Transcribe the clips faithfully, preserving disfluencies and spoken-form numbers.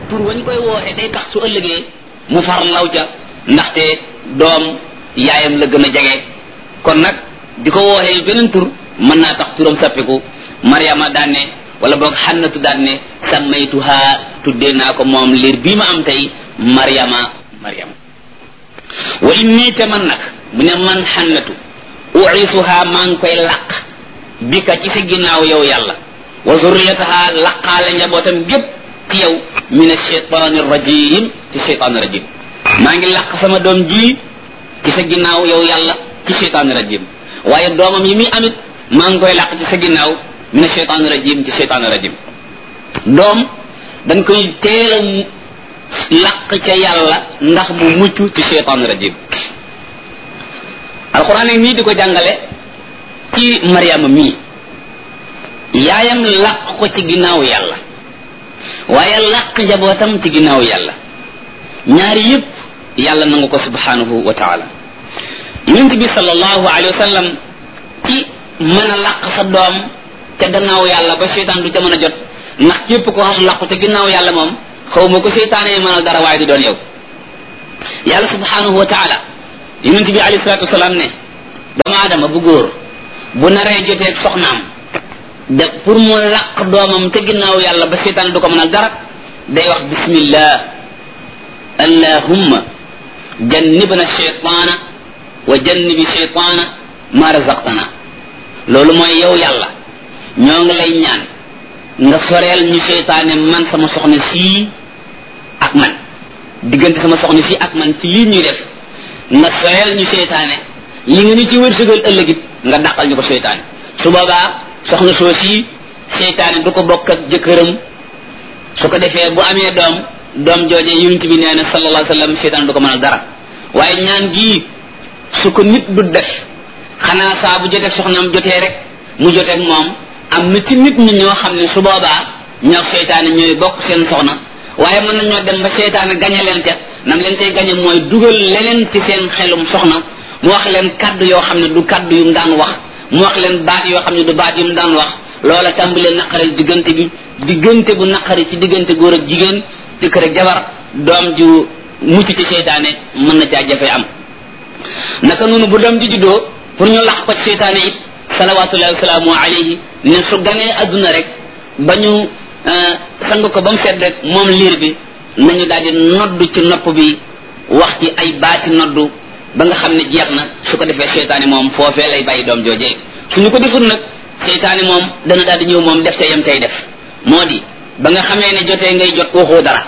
tur wañ koy wooxe day tax su ëllëgee mu far law ca ndaxte doom yaayam la gën a jege kon nag di ko wooxee beneen tur mën naa tax turam sappiku Maryama daan ne wala boog Xannatu daan ne sammaytuha tuddee naa ko moom liir bii ma am tey Maryama Maryama wa inni te man nag mu ne man Xannatu uisuha maa ngi koy làq bi ka ci sa ginnaaw yow yàlla wa zurriyataha laqaale njabootam gépp ci yow min ashaytaani rajim ci shaytaani rajim maa ngi làq sama doom ji ci sa ginnaaw yow yàlla ci shaytaani rajim waaye doomam yi muy amit maa ngi koy làq ci sa ginnaaw min ashaytaani rajim ci shaytaani rajim doom dañ koy teel a làq ca yàlla ndax mu mucc ci shaytaani rajim alquran yi nii di ko jàngale ci Maryama mii yaayam làq ko ci ginnaaw yàlla waaye làq njabootam ci ginnaaw yàlla ñaari yëpp yàlla nangu ko subhanahu wa taala yonent bi sallallahu alayhi wa sallam ci mën a làq sa doom ca gannaaw yàlla ba seytaan du ca mën a jot ndax képp ko xam làqu ca ginnaaw yàlla moom xaw ma ko seytaane mënal dara waaye du doon yow yàlla subhanahu wa taala yonent bi alayhi salatu wasalaam ne doomu aadama bu góor bu naree joteeg soxnaam de pour mu làq doomam ca ginnaaw yàlla ba seytaan du ko mënal dara day wax bismillah allahumma jannibna shaytaana wa jannibi shaytaana ma razaqtana loolu mooy yow yàlla ñoo ngi lay ñaan nga soreel ñu seytaane man sama soxna sii ak man diggante sama soxna sii ak man ci lii ñuy def nga soreel ñu seytaane li nga ñu ci wërsëgal ëllëgit nga dàqal ñu ko seytaane su boobaa soxna soo sii seytaane du ko bokk ak jëkkëram su ko defee bu amee doom doom jooje yonent bi nee na sallallahu alayhi wa sallam seytaane du ko mënal dara waaye ñaan gii su ko nit du def xanaa saa bu jotee soxnaam jotee rek mu joteeg moom am na ci nit ñi ñoo xam ne su boobaa ñoo seytaane ñooy bokk seen soxna waaye mën nañoo dem ba seytaane gañe leen ca nam leen tey gañe mooy dugal leneen ci seen xelum soxna mu wax leen kaddu yoo xam ne du kaddu yu mu daan wax mu wax leen baat yoo xam ne du baat yu mu daan wax loola tàmbalee naqari diggante bi diggante bu naqari ci diggante góor ak jigéen jëkkër ak jabar doom ju mucc ci seytaane mën na caa jafe am naka noonu bu doom ji juddoo pour ñu lax ko ci seytaane it salawatullahi wasalaamu alayhi ne su ganee adduna rek ba ñu sang ko ba mu set rek moom liir bi nañu daal di noddu ci nopp bi wax ci ay baati noddu ba nga xam ne jeex na su ko defee seytaane moom foofee lay bàyyi doom joojee suñu ko deful nag seytaane moom dana daal di ñëw moom def ca yam cay def moo di ba nga xamee ne jotee ngay jot waxoo dara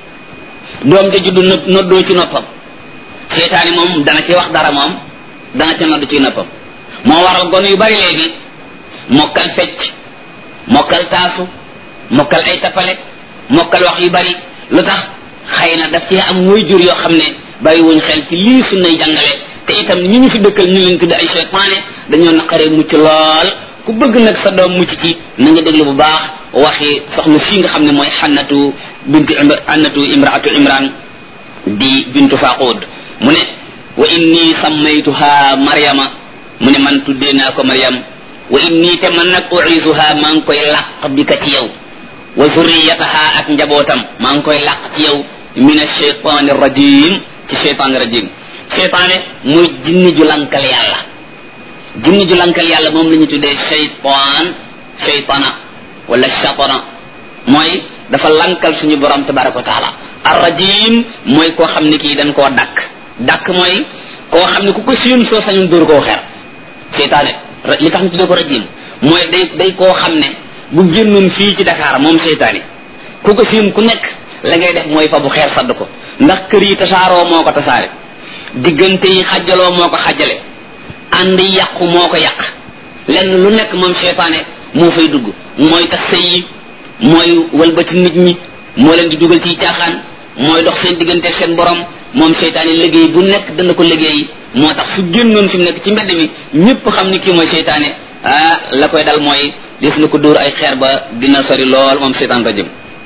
doom ja juddu noddoo ci noppam seytaane moom dana ci wax dara moom dana ca noddu ci noppam moo waral gone yu bari léegi mokkal fecc mokkal taasu mokkal ay tappale mokkal wax yu bari lu tax xëy na daf ci am muy jur yoo xam ne bàyyi wuñ xel ci lii sunnay jàngale te itam ñi ñu fi dëkkal ñu leen tudde ay seytaane dañoo naqaree mucc lool ku bëgg nag sa doom mucc ci na nga déglu bu baax waxi soxna fii nga xam ne mooy xannatu bintu xannatu imraatu imran di bintu faqud mu ne wa inni sammaytuha maryama mu ne man tuddee naa ko maryam wa inni te man nag uisuha maa ngi koy làq bi ka ci yow wa zurriyataha ak njabootam maa ngi koy làq ci yow min ashaytani rajim ci shaytan rajim shaytaane muy jinni ju lankal yàlla jinni ju lankal yàlla moom la ñu tuddee shaytan shaytana wala shatana mooy dafa lankal suñu borom tabaraka wa taala ar-rajim mooy koo xam ne kii dañ koo dakk dakk mooy koo xam ne ku ko siyun soo sañun dóor koo xeer shaytaane li tax ñu tuddee ko rajim mooy day day koo xam ne bu génnoon fii ci Dakar moom shaytaane ku ko siyun ku nekk la ngay def mooy fa bu xeer sadd ko ndax kër yi tasaaroo moo ko tasaare diggante yi xajaloo moo ko xajale ànd yàqu moo ko yàq lenn lu nekk moom seytaane moo fay dugg mooy tas sëy yi mooy walbati nit ñi moo leen di dugal ci caaxaan mooy dox seen diggante seen borom moom seytaane liggéey bu nekk dana ko liggéey moo tax su génnoon fi mu nekk ci mbedd mi ñëpp xam ni kii mooy seytaane ah la koy dal mooy des na ko dóor ay xeer ba dina sori lool moom seytaan rajim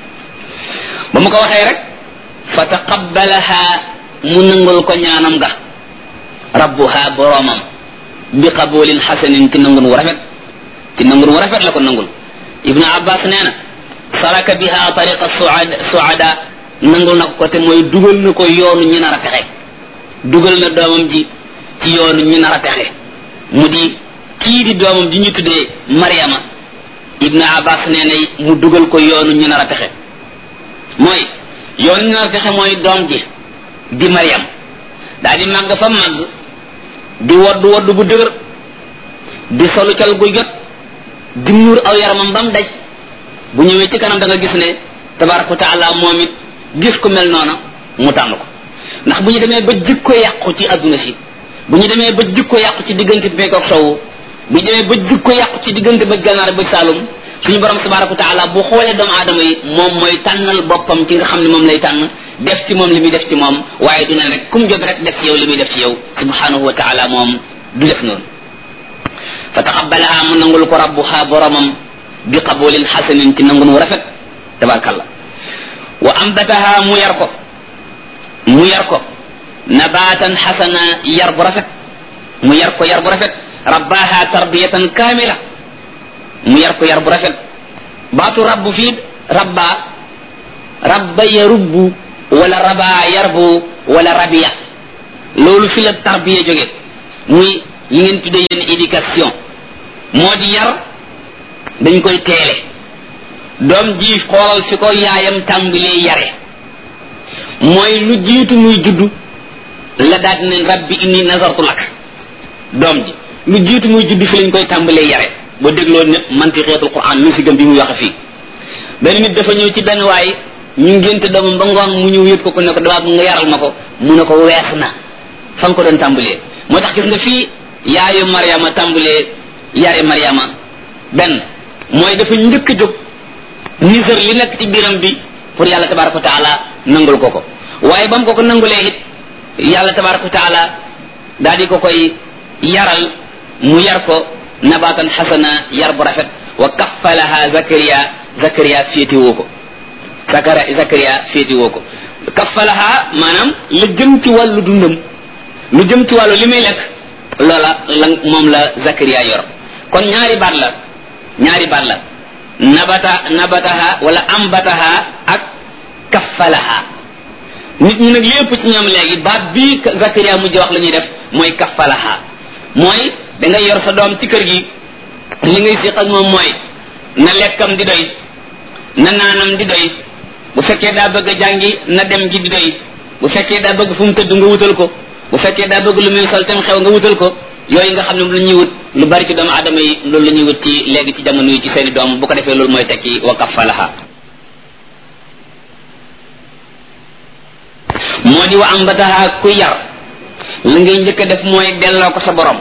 ba mu ko waxee rek fa taqabbalaha mu nangul ko ñaanam ga rabbuha boromam bi qabulin hasanin ci nangun wu rafet ci nangun wu rafet la ko nangul ibnu abbas nee na salaka biha tariqa suada suada nangul na ko te mooy dugal na ko yoonu ñu nar a texe dugal na doomam ji ci yoonu ñu nar a texe mu di kii di doomam ji ñu tuddee Maryama Ibn Abbas nee na mu dugal ko yoonu ñu nar a texe mooy yoonu ñu nar a texe mooy doom ji di Maryam daa di màgg fa màgg di woddu woddu bu dëgër di solu cal gu jot di muur aw yaramam bam daj bu ñëwee ci kanam da nga gis ne tabaraka wa taala moom it gis ku mel noona mu tànn ko ndax bu ñu demee ba jikko yàqu ci adduna si bu ñu demee ba jikko yàqu ci diggante bi meekook sowu bu ñu demee ba jikko yàqu ci diggante ba gànnaar ba saalum suñu borom tabaraka wa taala bu xoolee doomu aadama yi moom mooy tànnal boppam ci nga xam ne moom lay tànn def ci moom li muy def ci moom waaye du ne rek kum jot rek def ci yow li muy def ci yow subhanahu wa taala moom du def noonu fa taqabbalaha mu nangul ko rabbuha boromam bi qabulin xasanin ci nangu nu rafet tabarakallah wa ambataha mu yar ko mu yar ko nabatan xasana yar bu rafet mu yar ko yar bu rafet rabbaha tarbiyatan kamila mu yar ko yar bu rafet baatu rabbu fii rabba rabba yarubbu wala raba yarbu wala rabiya loolu fi la tarbiya jóge muy yi ngeen tuddee yéen éducation moo di yar dañ koy teele doom ji xoolal fi ko yaayam tàmbalee yare mooy lu jiitu muy juddu la daal di ne rabbi inni nazartu lak doom ji lu jiitu muy juddu fi lañ koy tàmbalee yare boo dégloo ne mantiqeetul Qur'an lu si gëm bi muy waxe fii benn nit dafa ñëw ci benn waay ñu ngénte doomam ba ngoon mu ñëw yët ko ko ne ko damaa bu nga yaral ma ko mu ne ko wees na fa nga ko doon tàmbalee moo tax gis nga fii yaayu Maryama tàmbalee yare Maryama benn mooy dafa njëkk a jóg nisër li nekk ci biiram bi pour yàlla tabaraka wa taala nangul ko ko waaye ba mu ko ko nangulee it yàlla tabaraka wa taala daal di ko koy yaral mu yar ko nabatan xasana yar bu rafet wa kaffalaha Zakariya Zakariya féeti woo ko Zakara Zakariya féeti woo ko kaffalaha maanaam la jëm ci wàllu dundam lu jëm ci wàllu li muy lekk loola la moom la Zakariya yor kon ñaari baat la ñaari baat la nabata nabataha wala ambataha ak kaffalaha nit ñi nag lépp ci ñoom léegi baat bii Zakariya mujj wax la ñuy def mooy kaffalaha mooy da ngay yor sa doom ci kër gi li ngay siq ak moom mooy na lekkam di doy na naanam di doy bu fekkee daa bëgg a jàngi na dem gi di doy bu fekkee daa bëgg fu mu tëdd nga wutal ko bu fekkee daa bëgg lu muy sol tam xew nga wutal ko yooyu nga xam ne lu ñuy wut lu bari ci doomu aadama yi loolu la ñuy wut ci léegi ci jamono yi ci seeni doom bu ko defee loolu mooy tekki wa kaffalaha moo di wa ambataha ku yar la ngay njëkk a def mooy delloo ko sa borom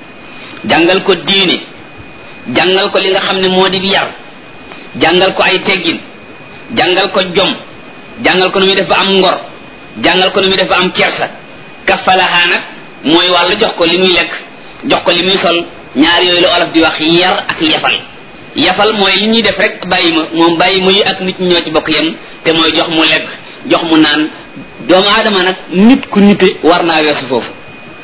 jàngal ko diine jàngal ko li nga xam ne moo di yar jàngal ko ay teggin jàngal ko jom jàngal ko nu muy def ba am ngor jàngal ko nu muy def ba am kersa kaffalaha nag mooy wàllu jox ko li muy lekk jox ko li muy sol ñaar yooyu la olof di wax yar ak yafal yafal mooy li ñuy def rek bàyyi ma moom bàyyi ma yi ak nit ñi ñoo ci bokk yem te mooy jox mu lekk jox mu naan doomu aadama nag nit ku nite war naa weesu foofu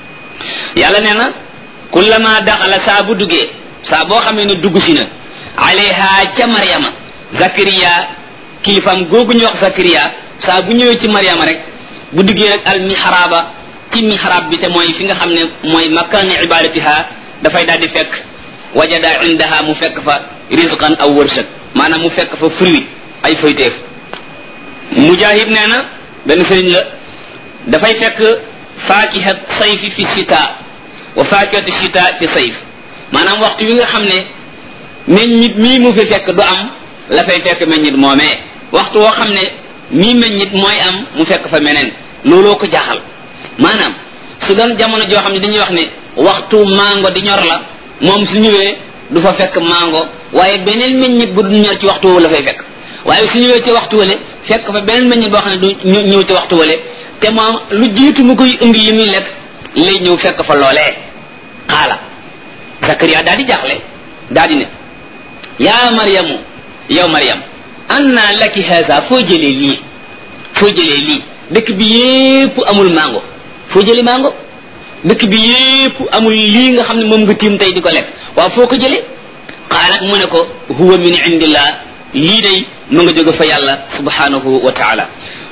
yàlla nee na kullama daxala saa bu duggee saa boo xamee ne dugg si na alayha ca Maryama Zakariya kilifaam googu ñu wax Zakariya saa bu ñëwee ci Maryama rek bu duggee rek al mihraba ci mihrab bi te mooy fi nga xam ne mooy makkaani ibadatiha dafay daal di fekk wajada indaha mu fekk fa rizqan aw wërsëg maanaam mu fekk fa fruit ay fayteef Mujahid nee na benn sëriñ la dafay fekk faakihat sayfi fi sita wa faakihatu sita fi sayf maanaam waxtu wi nga xam ne meññit mii mu fi fekk du am la fay fekk meññit moomee waxtu woo xam ne mii meññit mooy am mu fekk fa meneen looloo ko jaaxal maanaam su doon jamono joo xam ne dañuy wax ne waxtu mango di ñor la moom su ñëwee du fa fekk mango waaye beneen meññit bu du ñor ci waxtu woowu la fay fekk waaye su ñëwee ci waxtu wale fekk fa beneen meññit boo xam ne du ñëw ci waxtu wale te moom lu jiitu mu koy indi li muy lekk lay ñëw fekk fa loolee xaala Zakariya daal di jaaxle daal di ne yaa Maryamu yow Maryam anna laki haza foo jëlee lii foo jëlee lii dëkk bi yépp amul mango foo jëlee mango dëkk bi yépp amul lii nga xam ne moom nga tiim tey di ko lekk waaw foo ko jëlee qaalat mu ne ko huwa min indillah lii day mu nga jóge fa yàlla subhanahu wa taala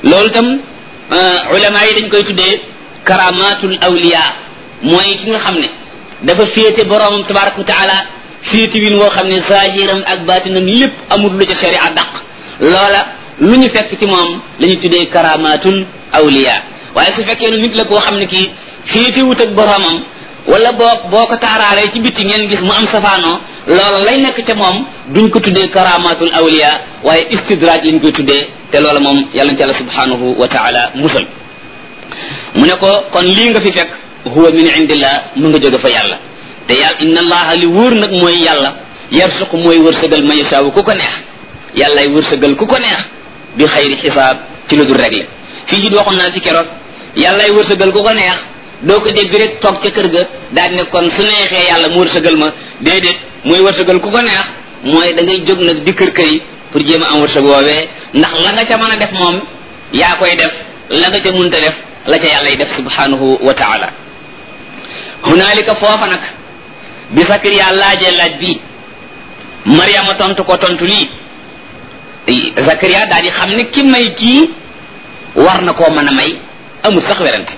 loolu tam ulama yi dañ koy tuddee karamatul awliya mooy ki nga xam ne dafa féete boroomam tabaraka wa taala féete win woo xam ne zahiram ak baatinam lépp amul lu ca sharia daq loola lu ñu fekk ci moom la ñu tuddee karamatul awliya waaye su fekkee nu nit la koo xam ne kii féete wut ak boroomam wala boo boo ko taaraalee ci bitti ngeen gis mu am safaanoo loola lay nekk ca moom duñ ko tuddee karamatul awliya waaye istidraaj lañ koy tuddee te loola moom yàlla na ci yàlla subhanahu wa taala musal mu ne ko kon lii nga fi fekk huwa min indillah mu nga jóge fa yàlla te yàlla inna allaha li wóor nag mooy yàlla yarsuqu mooy wërsëgal man yashaawu ku ko neex yàllay wërsëgal ku ko neex bi xayri xisaab ci lu dul réglé fii ci waxoon naa ci keroog yàllay wërsëgal ku ko neex doo ko dégg rek toog ca kër ga daal ne kon su neexee yàlla mu wërsëgal ma déedéet mooy wërsëgal ku ko neex mooy da ngay jóg nag di kër kër yi pour jéem a am wërsëg woowee ndax la nga ca mën a def moom yaa koy def la nga ca munta def la ca yàlla y def subhanahu wa taala hunaalika foofa nag bi Sakariya laajee laaj bi Mariama tontu ko tontu lii Sakariya daal di xam ne ki may kii war na koo mën a may amul sax werante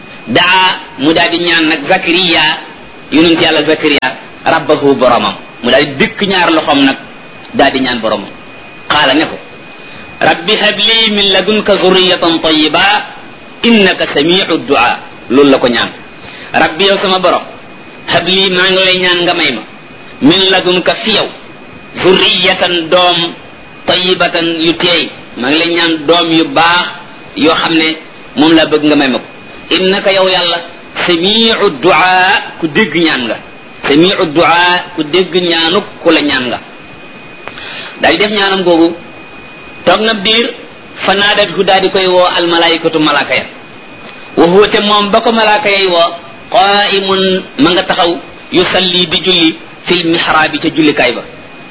daa mu daal di ñaan nag Zakariya yonent yàlla Zakariya rabbahu boromam mu daal di dëkk ñaar loxoom nag daal di ñaan boromam qaala ne ko rabbi habli min ladunka zurriyatan tayyiba innaka samiu du'a loolu la ko ñaan rabbi yow sama borom habli maa ngi lay ñaan nga may ma min ladunka fi yow zurriyatan doom tayyibatan yu teey maa ngi lay ñaan doom yu baax yoo xam ne moom laa bëgg nga may ma ko innaka yow yàlla samiu du'a ku dégg ñaan nga samiu du'a ku dégg ñaanu ku la ñaan nga daal di def ñaanam googu toog na diir fa naadat hu daal di koy woo almalaikatu malaaka ya wa huwa te moom ba ko malaaka yay woo qaimun ma nga taxaw yusalli di julli fil mihraabi ca jullikaay ba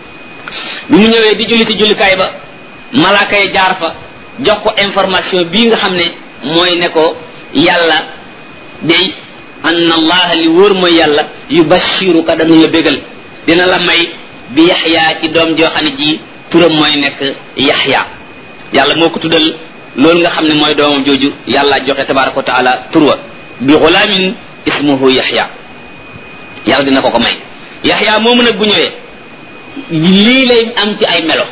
bi mu ñëwee di julli ci jullikaay ba malaaka ya jaar fa jox ko information bii nga xam ne mooy ne ko yàlla day anna allaha li wóor mooy yàlla yubashiruka danu la bégal dina la may bi yaxya ci doom joo xam ne ji turam mooy nekk yaxya yàlla moo ko tuddal loolu nga xam ne mooy doomam jooju yàlla joxe tabaraka wa taala turwa bi gulaamin ismuhu yaxya yàlla dina ko ko may yaxya moomu nag bu ñëwee lii lay am ci ay melo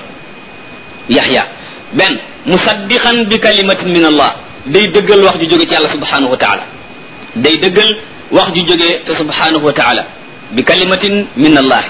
yaxya benn musaddiqan bi kalimatin min allah day dëggal wax ju jóge ci yàlla subhanahu wa taala day dëggal wax ju jóge te subhanahu wa taala bi kalimatin min allah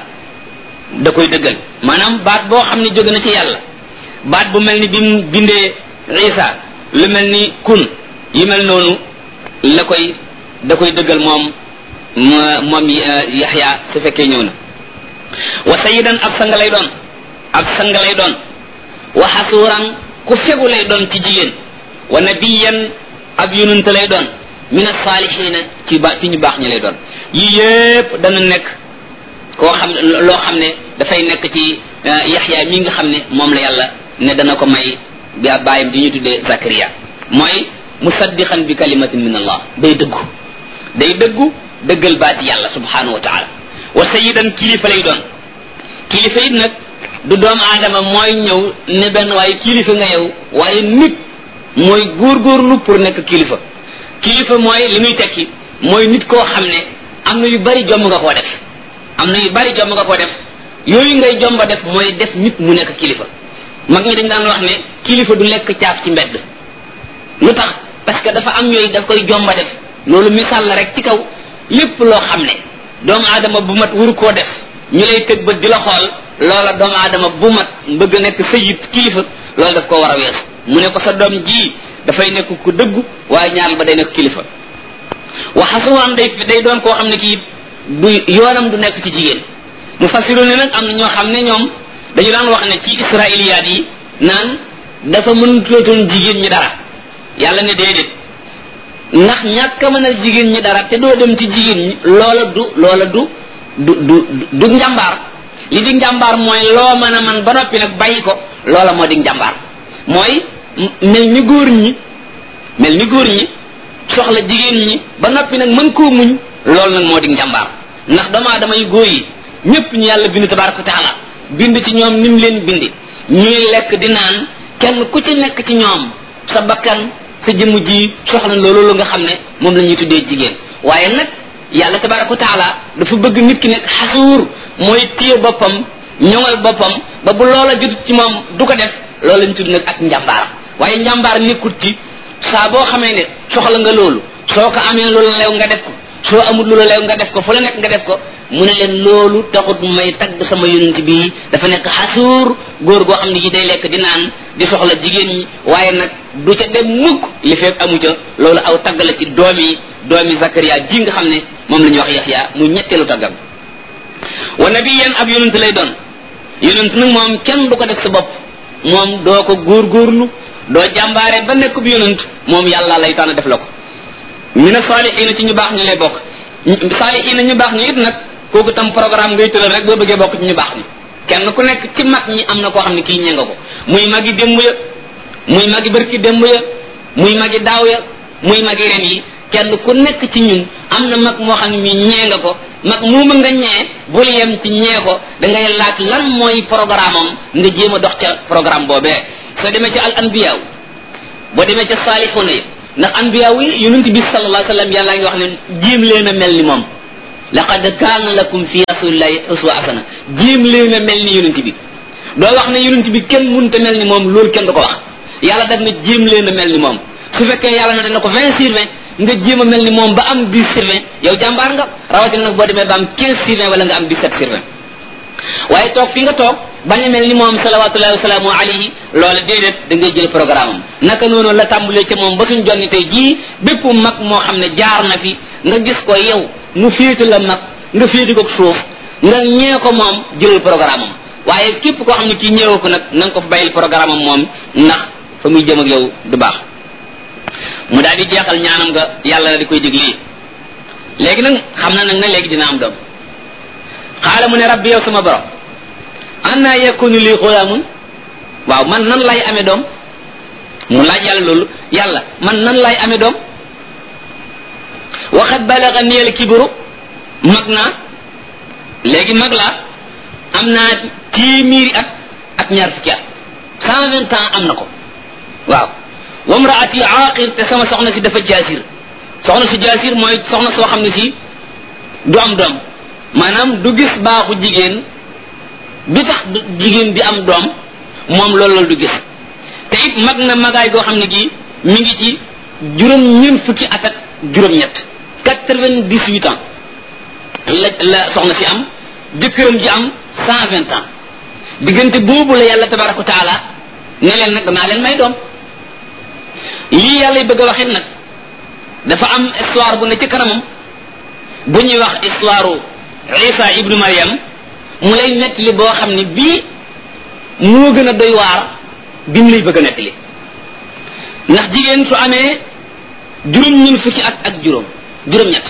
da koy dëggal maanaam baat boo xam ne jóge na ci yàlla baat bu mel ni bi mu bindee isa lu mel ni kun yi mel noonu la koy da koy dëggal moom moom yaxya su fekkee ñëw na wa sayidan ab sang lay doon ab sang lay doon wa xasuuran ku fegu lay doon ci jigéen wa nabiyan ab yonent lay doon min as-saalihiina ci ba ci ñu baax ñi lay doon yii yépp dana nekk koo xam loo xam ne dafay nekk ci yaxya mi nga xam ne moom la yàlla ne dana ko may ba bàyyam di ñu tuddee Zakariya mooy musaddiqan bi kalimatin min allah day dëggu day dëggu dëggal baati yàlla subhanahu wa taala wa sayidan kilifa lay doon kilifa it nag du doomu aadama mooy ñëw ne benn waaye kilifa nga yow waaye nit mooy góorgóorlu pour nekk kilifa kilifa mooy li muy tekki mooy nit koo xam ne am na yu bari jomb nga koo def am na yu bari jomb nga koo def yooyu ngay jomba def mooy def nit mu nekk kilifa mag ñi dañ daan wax ne kilifa du lekk caaf ci mbedd lu tax parce que dafa am yooyu daf koy jomba def loolu misaal la rek ci kaw lépp loo xam ne doomu aadama bu mat wuru koo def ñu lay tëg bët di la xool loola doomu aadama bu mat bëgg nekk sayid kilifa loolu daf koo war a weesu mu ne ko sa doom ji dafay nekk ku dëggu waaye ñaar ba day nekk kilifa wa xasuwaan day day doon koo xam ne kii du yoonam du nekk ci jigéen mu fasiru ne nag am na ñoo xam ne ñoom dañu daan wax ne ci israiliyaat yi naan dafa mën tootoon jigéen ñi dara yàlla ne déedéet ndax ñàkk a mën a jigéen ñi dara te doo dem ci jigéen ñi loola du loola du du du du njàmbaar li di njàmbaar mooy loo mën a man ba noppi nag bàyyi ko loola moo di njàmbaar mooy mel ni góor ñi mel ni góor ñi soxla jigéen ñi ba noppi nag mën koo muñ loolu nag moo di njàmbaar ndax doomu aadama yu góor yi ñëpp ñu yàlla bind tabaraka wa taala bind ci ñoom nim leen bindi ñuy lekk di naan kenn ku ci nekk ci ñoom sa bakkan sa jëmm ji soxla loolu lu nga xam ne moom la ñuy tuddee jigéen waaye nag yàlla tabaraka wa taala dafa bëgg nit ki nekk xasuur mooy téye boppam ñoŋal boppam ba bu loola jotut ci moom du ko def loolu lañ tudd nag ak njàmbaar waaye njàmbaar nekkut ci saa boo xamee ne soxla nga loolu soo ko amee loolu leew nga def ko soo amul loolu leew nga def ko fu la nekk nga def ko mu ne leen loolu taxut may tagg sama yonent bi dafa nekk xasuur góor goo xam ne ji day lekk di naan di soxla jigéen ñi waaye nag du ca dem mukk li fekk amu ca loolu aw tagg la ci doomi doomi Zakariya ji nga xam ne moom la ñuy wax Yaxya mu ñetteelu taggam wa nabiyan ab yonent lay doon yonent nag moom kenn du ko def sa bopp moom doo ko góorgóorlu doo jàmbaare ba nekk bi yonent moom yàlla lay tànn def la ko mina saalihiina ci ñu baax ñu lay bokk saalihiina ñu baax ñu it nag kooku tam programme ngay tëral rek boo bëggee bokk ci ñu baax ni kenn ku nekk ci mag ñi am na koo xam ne kii ñe nga ko muy magi démb ya muy magi bërki démb ya muy magi daaw ya muy magi ren yi kenn ku nekk ci ñun am na mag moo xam ne mii ñee nga ko mag muuma nga ñee bul yem ci ñee ko da ngay laaj lan mooy programme am nga jéem a dox ca programme boobee soo demee ci al anbiya boo demee ca saalixuuna yi ndax anbiya yi yonent bi sallallahu alayhi wa sallam yàlla ngi wax ne jéem leen a mel ni moom laqad kaana lakum fi rasulillahi uswa hasana jéem leen a mel ni yonent bi doo wax ne yonent bi kenn mënta mel ni moom loolu kenn du ko wax yàlla daf ne jéem leen a mel ni moom su fekkee yàlla na dana ko vingt sur vingt nga jéem a mel ni moom ba am dix sur vingt yow jàmbaar nga rawatina nag boo demee ba am quinze sur vingt wala nga am dix-sept sur vingt waaye toog fi nga toog bañ a mel ni moom salawatullahi wasalaamu alayhi loola déedéet da ngay jël programme am naka noonu la tàmbalee ca moom ba suñ jonni tey jii bépp mag moo xam ne jaar na fi nga gis ko yow mu féete la mag nga féete ko suuf nga ñee ko moom jëlal programme am waaye képp koo xam ne kii ñëwoo ko nag na nga ko fa bàyyil programme am moom ndax fa muy jëm ak yow du baax mu daal di jeexal ñaanam nga yàlla la di koy digli léegi nag xam na nag ne léegi dina am doom xaala mu ne rabbi yow sama borom anna yakunu li xulaamun waaw man nan lay amee doom mu laaj yàlla loolu yàlla man nan lay amee doom waxat balaga niyal kibru mag naa léegi mag laa am naa téeméeri at ak ñaar fukki at cent vingt ans am na ko waaw wamraati aaqir te sama soxna si dafa jaasir soxna si jaasir mooy soxna soo xam ne si du am doom maanaam du gis baaxu jigéen bi tax jigéen di am doom moom loolu la du gis te it mag na magaay goo xam ne gi mi ngi ci juróom ñeent fukki at ak juróom-ñett quatre-vingt-dix-huit ans la la soxna si am jëkkëram ji am cent vingt ans diggante boobu la yàlla tabaraka wa taala ne leen nag danaa leen may doom lii yàlla bëgg a waxit nag dafa am histoire bu ne ci kanamam bu ñuy wax histoire Isa ibnu Maryam mu lay nettali boo xam ne bii moo gën a doy waar bi mu lay bëgg a nettali ndax jigéen su amee juróom ñun fukki at ak juróom juróom-ñett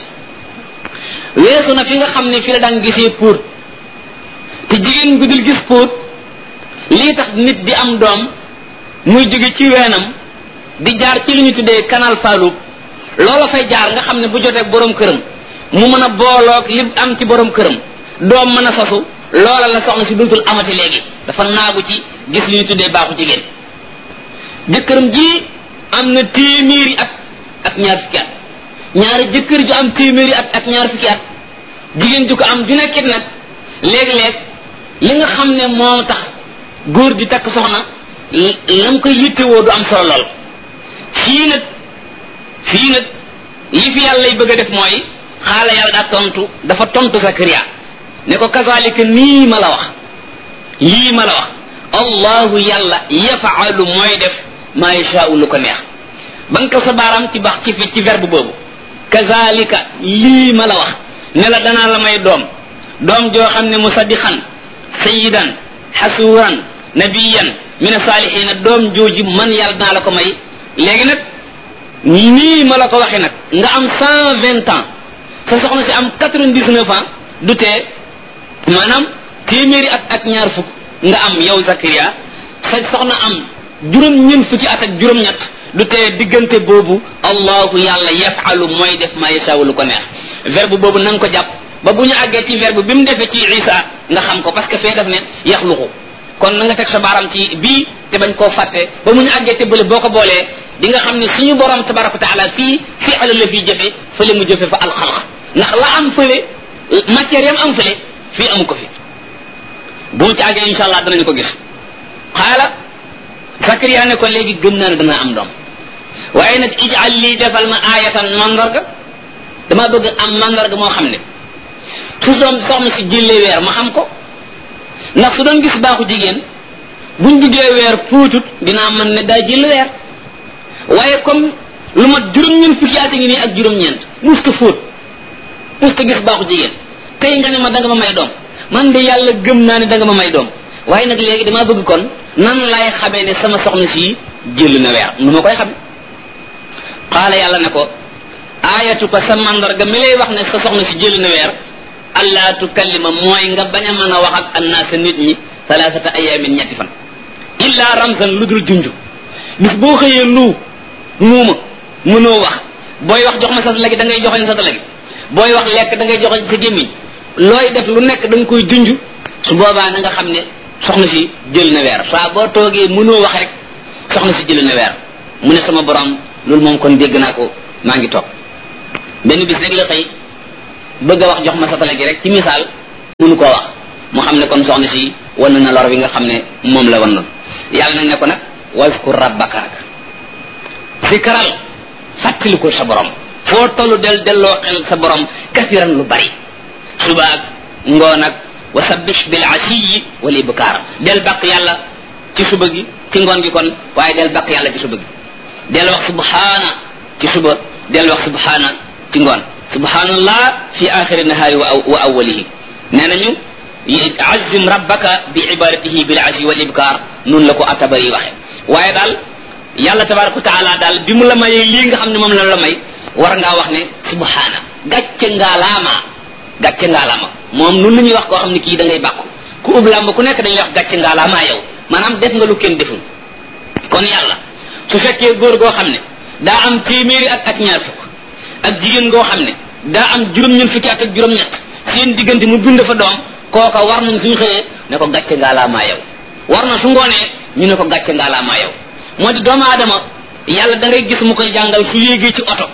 weesu na fi nga xam ne fi la daan gisee póot te jigéen gu dul gis póot lii tax nit di am doom muy jóge ci weenam di jaar ci li ñu tuddee canal Fallou loola fay jaar nga xam ne bu jotee borom këram mu mën a booloog li am ci borom këram doom mën a sosu loola la soxna si dootul amati léegi dafa naagu ci gis li ñu tuddee baaxu jigéen jëkkëram ji am na téeméeri at ak ñaar fukki at ñaari jëkkër ju am téeméeri at ak ñaar fukki at jigéen ju ko am ju nekkit nag léeg-léeg li nga xam ne moo tax góor di takk soxna lam koy yittewoo du am solo lool fii nag fii nag li fi yàlla lay bëgg a def mooy xaala yàlla daa tontu dafa tontu Zakariya ne ko kazalika nii ma la wax lii ma la wax allahu yàlla yafaalu mooy def maa yashaau lu ko neex ba nga ko sa baaraam ci bax ci fi ci verbe boobu kazalika lii ma la wax ne la danaa la may doom doom joo xam ne musaddiqan sayyidan hasuran nabiyan min saalihiina doom jooji man yàlla danaa la ko may léegi nag nii ma la ko waxee nag nga am cent vingt ans sa soxna si am quatre-vingt-dix-neuf ans du tee maanaam téeméeri at ak ñaar fukk nga am yow Zakariya sa soxna am juróom ñeent fukki at ak juróom-ñett du tee diggante boobu allahu yàlla yafalu mooy def ma yasaawu lu ko neex verbe boobu na nga ko jàpp ba bu ñu àggee ci verbe bi mu defee ci Isa nga xam ko parce que fee def ne yaxluqu kon na nga teg sa baaram ci bii te bañ koo fàtte ba mu ñu àggee te bële boo ko boolee di nga xam ne suñu borom tabaraka wa taala fii fi'l la fii jëfe fële mu jëfe fa alxalq ndax la am fële matière yam am fële fii amu ko fi bu mu ci àggee insha allah danañu ko gis xaala Sakariya ne ko léegi gëm naa ne danaa am doom waaye nag ij'al lii defal ma aayatan mandarga dama bëgg am mandarga moo xam ne su doom soxna si jëlee weer ma xam ko ndax su doon gis baaxu jigéen buñ duggee weer fuutut dinaa mën ne daa jël weer waaye comme lu mat juróom-ñeent fukki at ngi nii ak juróom-ñeent musta fóot musta gis baaxu jigéen tey nga ne ma danga ma may doom man de yàlla gëm naa ne danga ma may doom waaye nag léegi damaa bëgg kon nan lay xamee ne sama soxna si jël na weer nu ma koy xam qaala yàlla ne ko aayatu ko sa mandarga mi lay wax ne sa soxna si jël na weer allah tukallima mooy nga bañ a mën a wax ak annaasa nit ñi salaasata ayaamin ñetti fan illa ramzan lu dul junj bis boo xëyee lu muuma mënoo wax booy wax jox ma sa lagi da ngay joxoñ sa lagi booy wax lekk da ngay joxoñ sa gémmiñ looy def lu nekk da nga koy junj su boobaa na nga xam ne soxna si jël na weer saa boo toogee mënoo wax rek soxna si jël na weer mu ne sama borom loolu moom kon dégg naa ko maa ngi toog benn bis rek la xëy bëgg a wax jox ma satala gi rek ci misaal mënu koo wax mu xam ne kon soxna si wan na lor bi nga xam ne moom la wan noonu yàlla nag ne ko nag waskur rabbaka nag zikral fàttali ko sa borom foo tollu del delloo xel sa borom kasiran lu bari suba ak ngoon ak wa sabbih bil asiyi wal ibkar del baq yàlla ci suba gi ci ngoon gi kon waaye del baq yàlla ci suba gi del wax subhana ci suba del wax subhana ci ngoon subhanallah fi axiri nahari wa awwalihi nee nañu azim rabbaka bi ibadatihi bil asi wal ibkar nun la ko atabari waxe waaye daal yàlla tabaraka wa taala daal bi mu la mayee lii nga xam ne moom la la may war ngaa wax ne subhana gàcce ngaalaama gàcce ngaalaama moom nun la ñuy wax koo xam ne kii da ngay bàkku ku ub làmb ku nekk dañuy wax gàcce ngaalaama yow maanaam def nga lu kenn deful kon yàlla su fekkee góor goo xam ne daa am téeméeri at ak ñaar fukk ak jigéen goo xam ne daa am juróom-ñeent fukki at ak juróom-ñett seen diggante mu bind fa doom kooka war nañ suñu xëyee ne ko gàcce ngaalaamaa yow war na su ngoonee ñu ne ko gàcce ngaalaamaa yow moo di doomu aadama yàlla da ngay gis mu koy jàngal su yéegee ci oto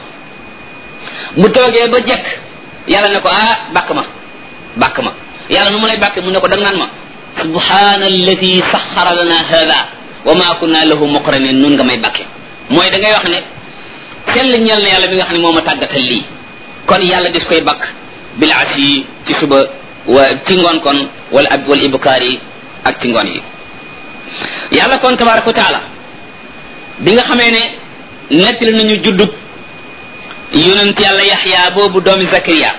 mu toogee ba jekk yàlla ne ko ah bàkk ma bàkk ma yàlla nu mu lay bàkke mu ne ko dag naan ma subhana allati saxara lana hada wa ma kunna lahu muqrinin nun nga may bàkke mooy da ngay wax ne sell ñeel na yàlla bi nga xam ne moo ma tàggatal lii kon yàlla dis koy bakk bil asi ci suba wa ci ngoon kon wala ab wala ibkaar yi ak ci ngoon yi yàlla kon tabaraka wa taala bi nga xamee ne nettali nañu juddub yonent yàlla yaxya boobu doomi zakariya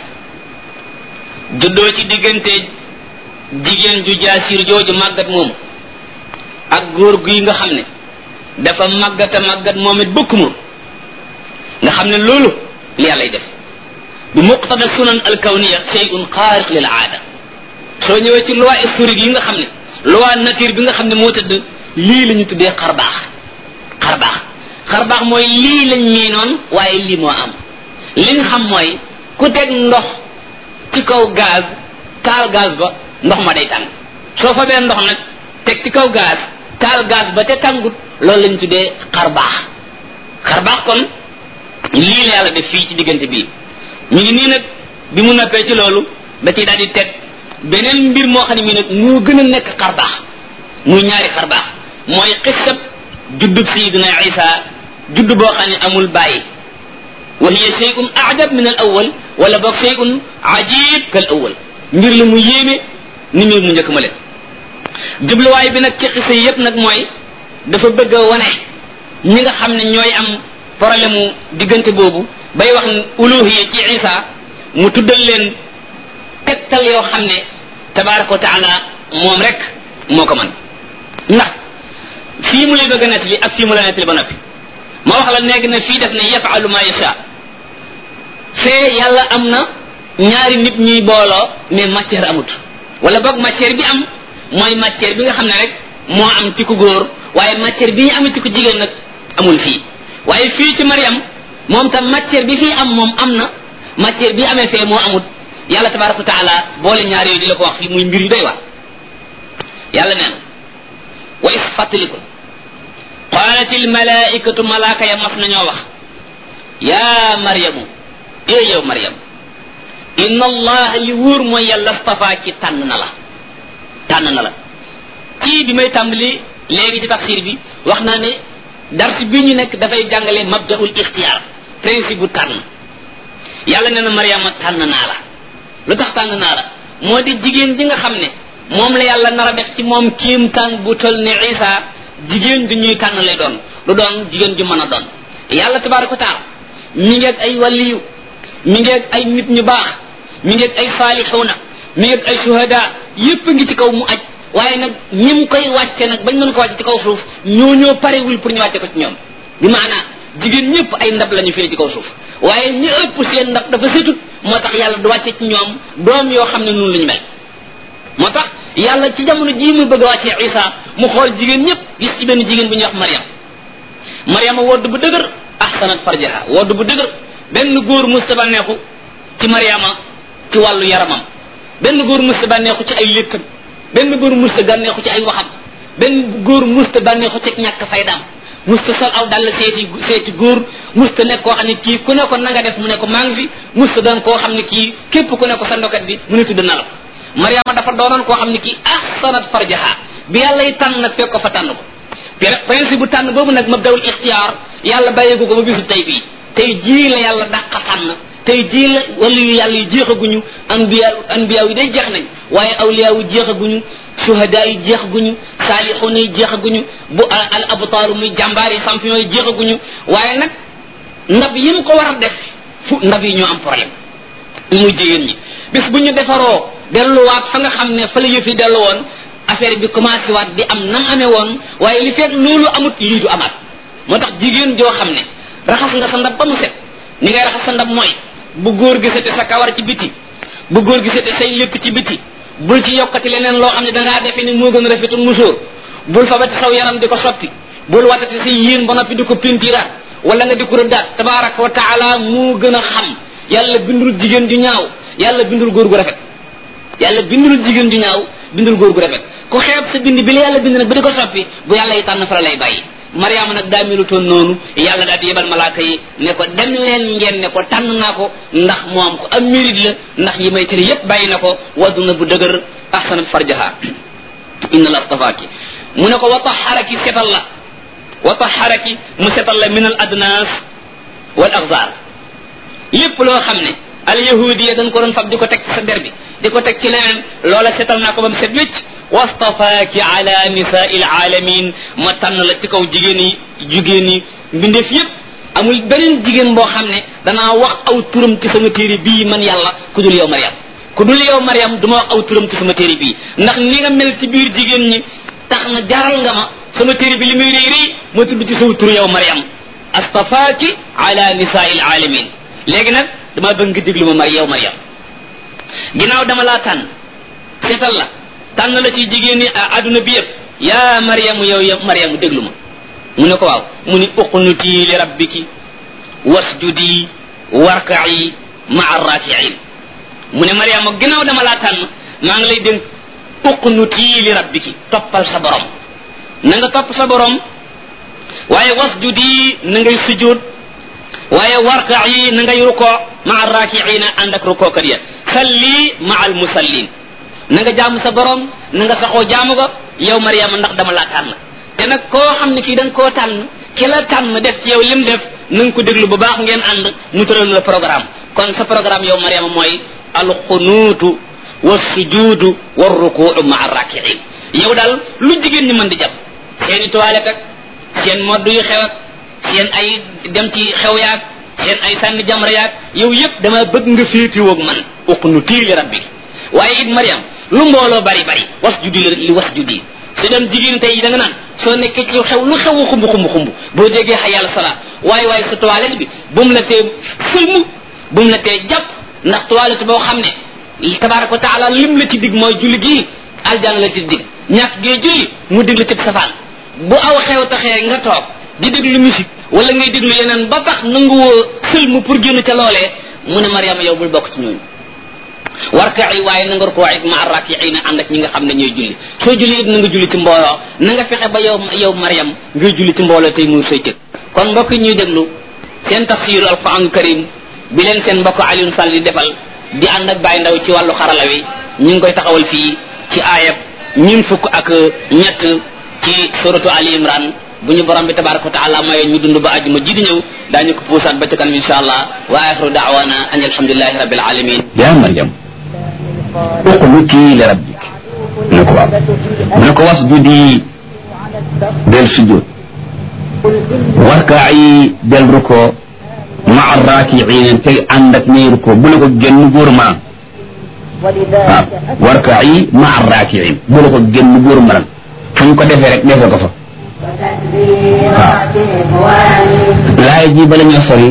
juddoo ci diggante jigéen ju jaasir jooju màggat moomu ak góor gi nga xam ne dafa màggata màggat moom it bëkk mu nga xam ne loolu li yàllay def bi muqtada sunan alkawniya shay'un xaariq lil aada soo ñëwee ci loi historique yi nga xam ne loi nature bi nga xam ne moo tëdd lii la ñu tuddee xarbaax xarbaax xarbaax mooy lii lañ miinoon waaye lii moo am li nga xam mooy ku teg ndox ci kaw gaz taal gaz ba ndox ma day tàng soo fa bee ndox nag teg ci kaw gaz taal gaz ba te tàngut loolu lañ tuddee xarbaax xarbaax kon lii la yàlla def fii ci diggante bii ñu ngi nii nag bi mu noppee ci loolu da ciy daal di teg beneen mbir moo xam ne mii nag moo gën a nekk xarbaax muy ñaari xarbaax mooy xissab juddub sayidina isa judd boo xam ne amul bàyyi wa hiya shay'un a'jab min al awwal wala boog shay'un ajib kal awwal mbir la mu yéeme ni mbir mu njëkk ma leen jubluwaay bi nag ci xissa yi yépp nag mooy dafa bëgg a wane ñi nga xam ne ñooy am problème mu diggante boobu bay wax uluhiya ci isa mu tuddal leen tegtal yoo xam ne tabaraka wa taala moom rek moo ko mën ndax fii mu lay bëgg a nettali ak fii mu la nettali ba noppi ma wax la nekk na fii def ne yafalu ma yasha fee yàlla am na ñaari nit ñuy booloo mais matière amut wala boog matière bi am mooy matière bi nga xam ne rek moo am ci ku góor waaye matière bi ñu amee ci ku jigéen nag amul fii waaye fii ci Mariam moom tam matière bi fii am moom am na matière bi amee fee moo amut yàlla tabaraka wa taala boole ñaar yooyu di la ko wax fii muy mbir yu doy waar yàlla nee na wa is fàttalikul qalat al malaikatu malaaka ya mas nañoo wax ya maryamu e yow maryam inna allah li wóor mooy yàlla stafa ci tànn na la tànn na la ci bi may tàmbali léegi ci tafsir bi wax naa ne dars bi ñu nekk dafay jàngale mabdaul ixtiyaar principe bu tànn yàlla nee na maryama tànn naa la lu tax tànn naa la moo di jigéen ji nga xam ne moom la yàlla nar a def ci moom kiimtaan bu tol ne isa jigéen ju ñuy tànn lay doon lu doon jigéen ju mën a doon yàlla tabaraka wa taala mi ngeeg ay waliyu mi ngeeg ay nit ñu baax mi ngeeg ay saalixuuna mi ngeeg ay shuhada yépp ngi ci kaw mu aj waaye nag ñim koy wàcce nag bañ mën ko wàcce ci kaw suuf ñoo ñoo parewul pour ñu wàcce ko ci ñoom bi maanaa jigéen ñëpp ay ndab lañu fii ci kaw suuf waaye ñi ëpp seen ndab dafa setut moo tax yàlla du wàcce ci ñoom doom yoo xam ne noonu la ñu mel moo tax yàlla ci jamono jii muy bëgg a wàccee isa mu xool jigéen ñëpp gis ci benn jigéen bu ñuy wax mariam mariama wodd bu dëgër ahsanat farjaha wodd bu dëgër benn góor musta bànneexu ci mariama ci wàllu yaramam benn góor musta bànneexu ci ay léttam benn góor musta bànneexu ci ay waxam benn góor musta bànneexu ci ñàkk faydaam musta sol aw dal seeti seeti góor musta nekk koo xam ne kii ku ne ko na nga def mu ne ko maa ngi fi musta doon koo xam ne kii képp ku ne ko sa ndokat bi mu ne tudd na la ko mariama dafa doonoon koo xam ne kii ahsanat farjaha bi yàlla yi tànn nag fekk ko fa tànn ko principe bu tànn boobu nag mabdawul ixtiyaar yàlla bàyyeeku ko ba bisu tey bii tey jii la yàlla dàqa tànn tey jii la wala yu yàlla yi jeexaguñu anbiya anbiya yi day jeex nañ waaye awliya yi jeexaguñu suhada yi jeexaguñu saalixuun yi jeexaguñu bu al abtaaru muy jàmbaar yi champion yi jeexaguñu waaye nag ndab yi mu ko war a def fu ndab yi ñoo am problème muy jigéen ñi bis bu ñu defaroo delluwaat fa nga xam ne fa la yëf yi dellu woon affaire bi commencé waat di am nam amee woon waaye li fekk loolu amut lii du amaat moo tax jigéen joo xam ne raxas nga sa ndab ba mu set ni ngay raxas sa ndab mooy bu góor gisate sa kawar ci biti bu góor gisate say lépp ci biti bul ci yokkati leneen loo xam ne dangaa defe ni moo gën a rafetul musóor bul fabati saw yaram di ko soppi bul watati sa yéen ba noppi di ko pintiraat wala nga di ko rëddaat tabaraka wa taala moo gën a xam yàlla bindul jigéen ju ñaaw yàlla bindul góor gu rafet yàlla bindul jigéen ju ñaaw bindul góor gu rafet ku xeeb sa bind bi la yàlla bind nag ba di ko soppi bu yàlla yi tànn fa la lay bàyyi mariama nag daa melutoon noonu yàlla daal di yebal malaaka yi ne ko dem leen ngeen ne ko tànn naa ko ndax moom ko am mérite la ndax yi may tëri yépp bàyyi na ko waddu na bu dëgër ahsanat farjaha inna la astafaaki mu ne ko wa taharaki setal la wa taharaki mu setal la min al adnas wal axzar lépp loo xam ne al yahudiya dañ ko doon fab di ko teg ci sa der bi di ko teg ci leneen loola setal naa ko ba mu set wécc wastafaaki ala nisaa'il alamin ma tànn la ci kaw jigéen yi jigéen yi mbindeef yépp amul beneen jigéen boo xam ne danaa wax aw turam ci sama téere bii man yàlla ku dul yow Mariam ku dul yow Mariam du ma wax aw turam ci sama téere bii ndax ni nga mel ci biir jigéen ñi tax na jaral nga ma sama téere bi li muy rëy rëy ma tudd ci saw tur yow Mariam astafaaki ala nisaa'il alamin léegi nag dama bëgg nga déglu ma mar yow Mariam ginnaaw dama laa tànn seetal la tànn la ci jigéen ñi àdduna bi yëpp yaa Mariam yow yow Mariam déglu ma mu ne ko waaw mu ni uqnuti li rabbiki wasjudi warka'i ma'a raki'in mu ne Mariam ginnaaw dama laa tànn maa ngi lay dénk uqnuti li rabbiki toppal sa borom na nga topp sa borom waaye wasjudi na ngay sujud waaye warka'i na ngay ruko ma'a raki'ina ànd ak rukookat ya salli ma'a al musallin na nga jaamu sa borom na nga saxoo jaamu ko yow Mariama ndax dama laa tànn te nag koo xam ne kii da nga koo tànn ki la tànn def ci yow lim def na nga ko déglu bu baax ngeen ànd mu tëral la programme kon sa programme yow Mariama mooy alxunuutu wa sujuudu wa rukuu maa rakiin yow daal lu jigéen ñi mën di jàpp seen i toilette ak seen modd yu xew ak seen ay dem ci xew yaag seen ay sànni jamra yaag yow yëpp dama bëgg nga féetiwoog man uqnutii li rabbi waaye it Mariam lu mbooloo bari bari wasjudi li wasjudi su dem jigéen tey da nga naan soo nekkee ci xew lu xew xumb xumb xumb boo déggee xay yàlla salaa waaye waaye sa toilette bi bu mu la tee sëlmu bu mu la tee jàpp ndax toilette boo xam ne tabaraka wa taala lim la ci dig mooy julli gii aljana la ci dig ñàkk gee julli mu dig la ci safaan bu aw xew taxee nga toog di déglu musique wala ngay déglu yeneen ba tax nanguwoo sëlmu pour génn ca loolee mu ne Mariama yow bul bokk ci ñooñu warka'i waaye na nga rukoo it ma arrakiina ànd ak ñi nga xam ne ñooy julli soo julli it na nga julli ci mbooloo na nga fexe ba yow yow Maryam ngay julli ci mbooloo tey muy say cëg kon mbokk ñuy déglu seen tafsiru alquran karim bi leen seen mbokk Alioune Sall di defal di ànd ak Baye Ndaw ci wàllu xarala wi ñu ngi koy taxawal fii ci aayab ñun fukk ak ñett ci suratu Ali Imran bu ñu borom bi tabaraka wa taala maye ñu dund ba àjjuma ji di ñëw daañu ko puusaat ba ca kanam insha allah wa axiru da'wana an alhamdulillahi rabbil alamin ya Maryam uqnuti li rabbik mu ne ko waaw mu ne ko wasjudi del sujud warka'i del ruko ma'a raki'in tey ànd ak ñay ruko bu la ko génn góor ma waaw warka'i ma'a raki'in bu la ko génn góor ma fu ñu ko defee rek defee ko fa waaw laay ji bala ñoo sori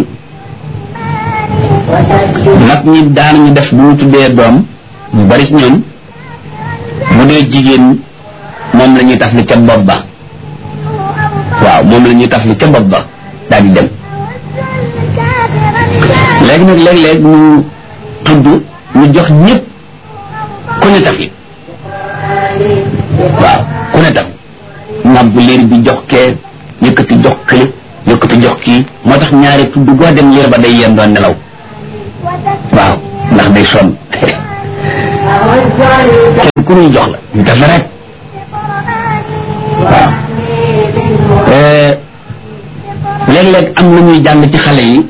mag ñi daan ñu def bu ñu tuddee doom ñu bari ci ñoom bu dee jigéen moom la ñuy taf li ca bopp ba waaw moom la ñuy taf li ca bopp ba daal di dem léegi nag léeg-léeg ñu tudd ñu jox ñëpp ku ne taf li waaw ku ne taf ngam bu leer bi jox kee yëkkati jox kële yëkkati jox kii moo tax ñaari tudd goo dem leer ba day yem doon nelaw waaw ndax day sonn kenn ku ñuy jox la ñu def la rek waaw léeg-léeg am na ñuy jàng ci xale yi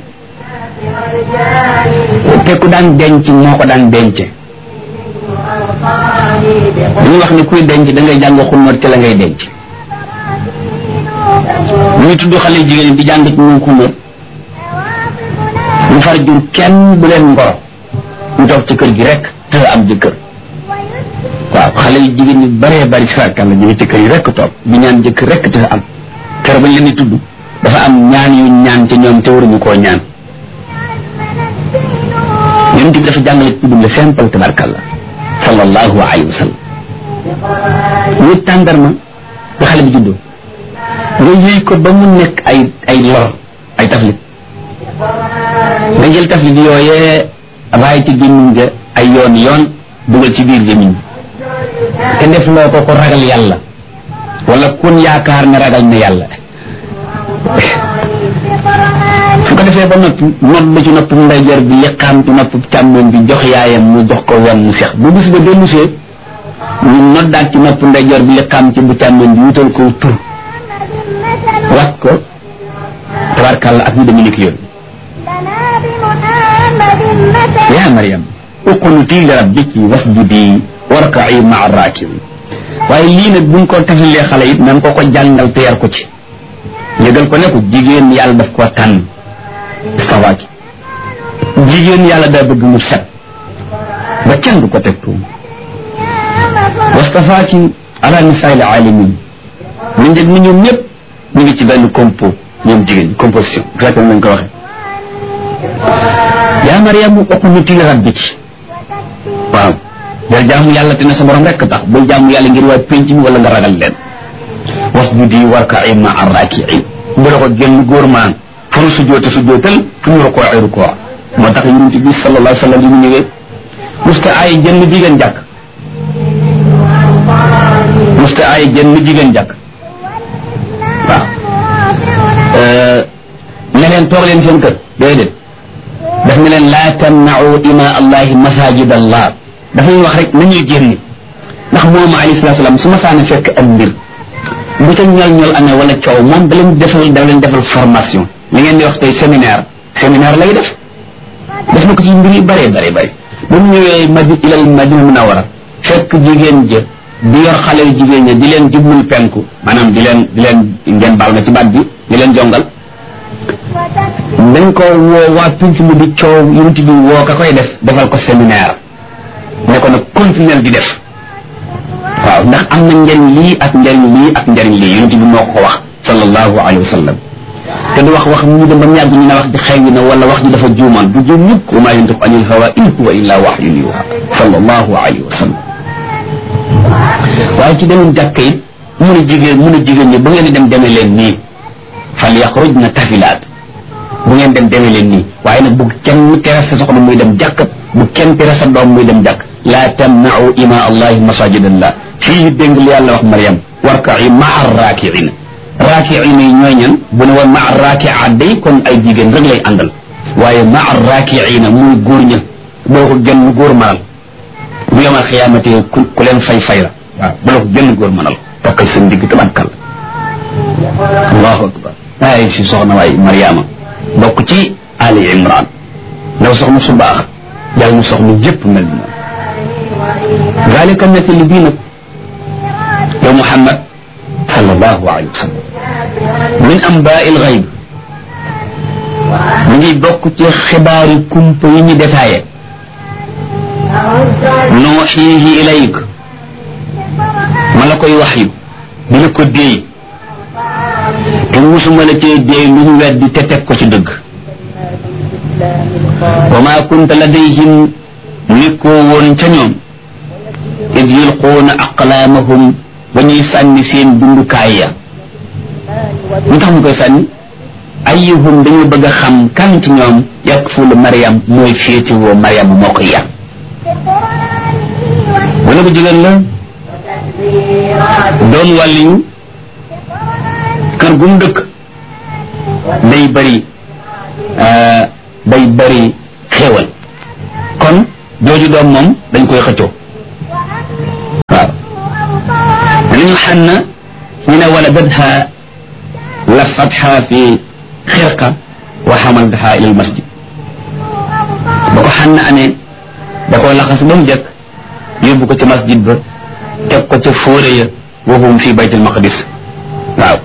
te ku daan denc moo ko daan denc dañuy wax ne kuy denc da ngay jàng xunóor ci la ngay denc ñuy tudd xale jigéen di jàng ci moom xunóor ñu far jur kenn bu leen ngoro ñu toog ci kër gi rek te am jëkkër waaw xale yu jigéen ñi bëree bëri saakal la ñu ngi ci kër yi rek toog di ñaan jëkkër rek te am kër bañ leen di tudd dafa am ñaan yu ñaan ci ñoom te waruñu koo ñaan yonent bi dafa jàngale tudd le simple tabarkalla sallallahu alayhi wa sallam ñu tàndarma ba xale bi juddoo nga yëy ko ba mu nekk ay ay lor ay taflit nga jël taflit yooyee raay ci gémmiñ ga ay yoon yoon dugal ci biir gémmiñ te def loo ko ko ragal yàlla wala kun yaakaar ne ragal na yàlla su ko defee ba noppi nodd ci nopp ndeyjoor bi liqaam ci nopp càmmoñ bi jox yaayam mu jox ko wan mu seex bu bis ba dellusee ñu noddaat ci nopp ndeyjoor bi liqaam ci bu càmmoñ bi wutal ko tur wat ko tabarkàlla ak ñu deme ni ki yoon ya Maryam uqnuti li rabbiki wasjudi warka'i ma'a raki'in waaye lii nag buñ ko tafilee xale it nan ko ko jàngal te yar ko ci yëgal ko ne ko jigéen yàlla daf ko tànn istawaaki jigéen yàlla daa bëgg mu set ba kenn du ko teg tuum wastafaaki ala nisaa'il alamin ñu njëg ni ñoom ñëpp ñu ngi ci benn compo ñoom jigéen composition fekk nañ ko waxe yaa Maryam uqnuti li rabbiki waaw del jaamu yàlla te ne sa borom rekk tax bul jaamu yàlla ngir waa penc mi wala nga ragal leen wasjudi warka'i ma'a raki'in bu la ko génn góor maan fu nu sujjoote sujjootal fu ñu rukoo ay rukoo moo tax yonent bi sallallahu alayhi wa sallam yi mu ñëwee musta ay jënn jigéen jàkk musta ay jënn jigéen jàkk waaw ne leen toog leen seen kër déedéet daf ne leen laa tamna'u ima allahi masajid allah dafay wax rek nañuy génn ndax moom alayhi salaatu salaam su ma saana fekk am mbir bu ca ñol ñol amee wala coow moom da leen defal da leen defal formation li ngeen di wax tey séminaire séminaire lay def def na ko ci mbir yu bëree bëri bëri ba mu ñëwee madi ilal madina munawara fekk jigéen jë di yor xale yu jigéen ña di leen jublul penku maanaam di leen di leen ngeen baal ma ci baat bi di leen jongal dañ ko woo waa pinc mi di coow yunti bi woo ka koy def defal ko séminaire ne ko nag continuer di def waaw ndax am na njariñ lii ak njariñ lii ak njariñ lii yonent bi moo ko wax sallallahu alayhi wa sallam te du wax wax ñu dem ba mu yàgg ñu ne wax di xëy na wala wax ji dafa juumaan du juum ñëpp wa maa yantiqu anil hawa in huwa illa wahyun yuha sallallahu alayhi wa sallam waaye ci demin jàkk it mun a jigéen mun a jigéen ñi bu ngeen di dem demee leen nii fal yaxrujna tafilaat bu ngeen dem demee leen nii waaye nag bu kenn tere sa soxna muy dem jàkk bu kenn tere sa doom muy dem jàkk laa tamna'u ima allahi masajidallah fii dégg li yàlla wax Maryam warka'i ma'a raaki'in raaki'in yi ñooy ñan bu ne woon ma'a raaki'a day kon ay jigéen rek lay àndal waaye ma'a raaki'in muy góor ña boo ko gën góor manal bu yomal xiyaamate ku ku leen fay fay la waaw bu la ko gën góor manal takkal seen digg tabankal allahu akbar ay si soxna waay Mariama bokk ci Ali Imran ndaw soxna su baax yàlla na soxna yëpp mel ni moom zalika nettali bii nag yow Muhammad sallallahu alayhi wa sallam min amba'il ghayb mu ngi bokk ci xibaari kumpa yi ñu détaillé nuuxiihi ilayk ma la koy wax yu di la ko déey te musuma la cee déey lu ñu weddi te teg ko ci dëgg wa maa kunta ladayhim nekkoo woon ca ñoom id yulquuna aqlaamahum ba ñuy sànni seen dundukaay ya ñu tax ñu koy sànni ayyuhum dañu bëgg a xam kan ci ñoom yakfulu Maryam mooy féetewoo Maryam moo koy yar wala bu jigéen la doon wàlliyu kër gu mu dëkk day bëri day bëri xéewal kon jooju doom moom dañ koy xëccoo waaw danañu xànn ñu ne waladatha lafatha fi xirqa wa xamaltaha ila al masjid ba ko xànn amee da koo laxas ba mu jëkk yóbbu ko ci masjid ba teg ko ca fóore ya wahum fi baytul maqdis waaw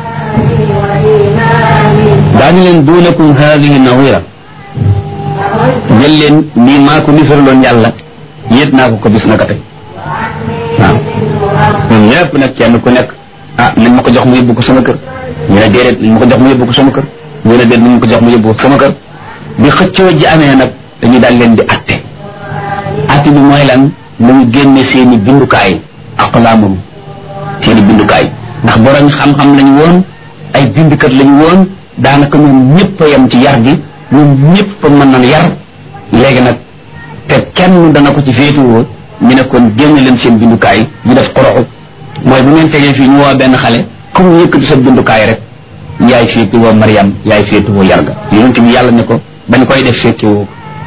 daañu leen duunakum haadihi nawira jël leen nii maa ko nisaraloon yàlla yéet naa ko ko bis naka tey waaw ñoom ñëpp nag kenn ku nekk ah nañ ma ko jox mu yóbbu ko sama kër ñu ne déedéet nañ ma ko jox mu yóbbu ko sama kër ñu ne déet nañ ma ko jox mu yóbbu ko sama kër bi xëccoo ji amee nag dañu daal leen di atte atte bi mooy lan nañu génne seeni bindukaay aqlaamum seeni bindukaay ndax borom xam-xam lañu woon ay bindukat lañu woon daanaka ñoom ñëpp a yem ci yar gi ñoom ñëpp a mën na yar léegi nag te kenn dana ko ci féetuwoo ñu ne kon génne leen seen bindukaay ñu def xoroxu mooy bu ngeen tegee fii ñu woo benn xale comme yëkkati sa bindukaay rek yaay féetuwoo Maryam yaay féetuwoo yar ga yonent bi yàlla ne ko bañ koy def féetewoo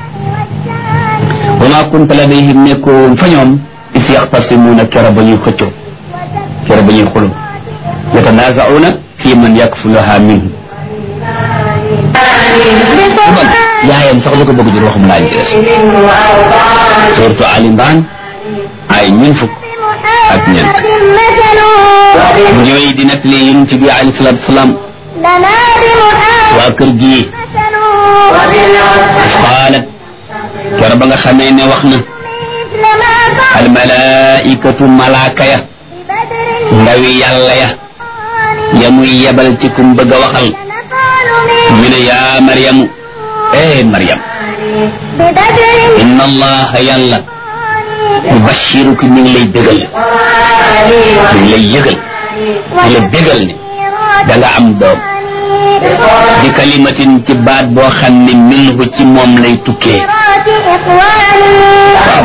wa maa kunta ladayhim nekkoo woon fa ñoom is yaxtasimuuna kera ba ñuy xëccoo kera ba ñuy xuloo yatanaazauna fi man yakfuluha minhu bon yaayam sax lu ko bëgg jur waxum laañ ci des surtout Ali Imran ay ñun fukk ak ñeent ñooy di nekk li yonent bi alayhi salaatu wasalaam waa kër gi qaalat kera ba nga xamee ne wax na al malaikatu malaaka ya ndawi yàlla ya ya muy yebal ci kum bëgg a waxal ñu ne yaa Maryamu eh Maryam inna allaha yàlla yubashiruki mi ngi lay bégal mi ngi lay yëgal mi la bégal ne da nga am doom bi kalimatin ci baat boo xam ne minhu ci moom lay tukkee waaw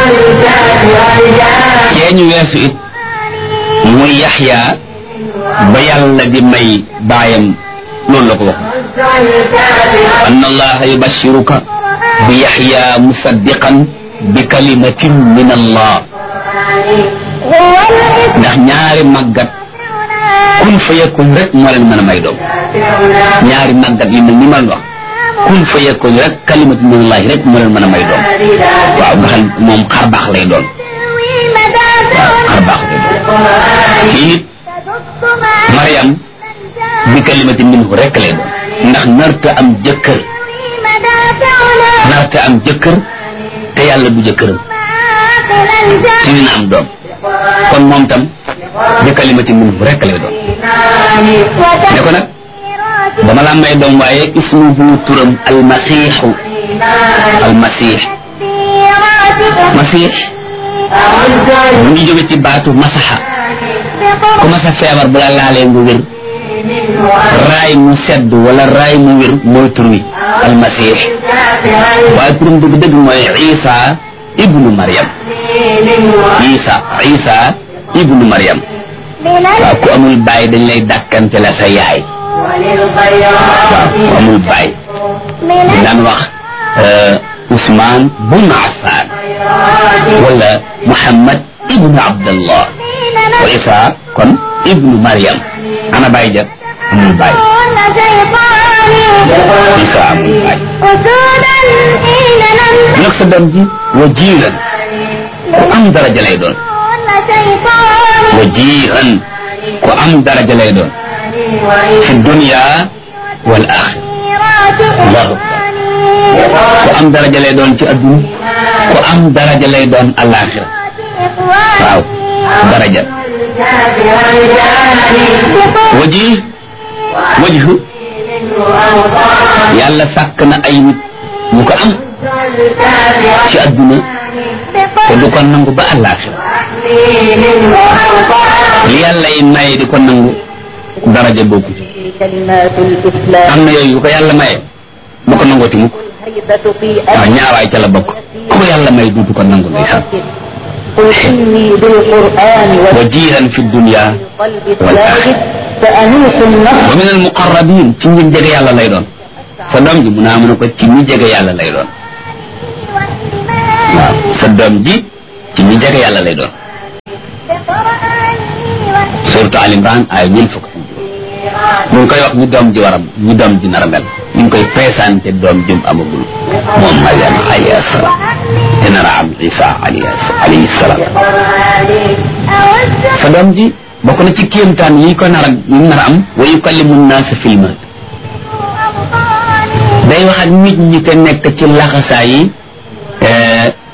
cee ñu weesu it muy Yaxya ba yàlla di may baayam loolu la ko wax anna allaha yubashiruka bi Yaxya musaddiqan bi kalimatin min allah ndax ñaari màggat kun fa yakun rek moo leen mën a may doom ñaari màggat yi mel ni ma wax kun fa yakun rek kalimatin min allah rek moo leen mën a may doom waaw nga xam moom xar baax lay doon waaw xar baax lay doon kii it Maryam bi kalimatin minhu rek lay doon ndax narta am jëkkër narta am jëkkër te yàlla du jëkkëram te dina am doom kon moom tam bi kalimatin minhu rek lay doon ne ko nag dama la may doom waaye ismuhu turam almasiixu almasiix masiix mu ngi jóge ci baatu masaxa ku masa feebar bu la laalee nga wér raay mu sedd wala raay mu wér mooy tur wi almasih waaye turam dëgg dëgg mooy isa ibnu maryam isa isa ibnu maryam waaw ku amul baay dañ lay dàkkante la sa yaay waaw ku amul baay dañ daan wax Ousmane bun Affan wala Muhammad ibnu Abdallah wa isa kon ibnu maryam ana baay ja amul baay isa amul baay nag sa doom ji wajiiran ku am daraja lay doon wajiiran ku am daraja lay doon fi dunya wal axira allahu akbar ku am daraja lay doon ci adduna ku am daraja lay doon alaxira waaw daraja waji wajhu yàlla sàkk na ay nit ñu ko am ci adduna te du ko nangu ba alaxira li yàlla yi maye di ko nangu daraja bokku ci am na yooyu yu ko yàlla maye bu ko nangooti mukk waaw ñaawaay ca la bokk ku ko yàlla may duutu ko nangu ndeysaan wajihan fi dunya wal axira wa min al muqarrabin ci ñi jege yàlla lay doon sa doom ji mu naa mën a ko ci ñi jege yàlla lay doon waaw sa doom ji ci ñi jege yàlla lay doon surtout Al Imran ay ñeent fukk ñu ngi koy wax ñu doom ji waram ñu doom ji nar a mel ñu ngi koy présenté doom jum amagul moom Mariama alayhi salaam te nar a am Isa alayhi salaam sa doom ji bokk na ci kéemtaan yi ko nar a yi nar a am wa yukallimu nnaasa fil mahd day wax ak nit ñi te nekk ci laxasaa yi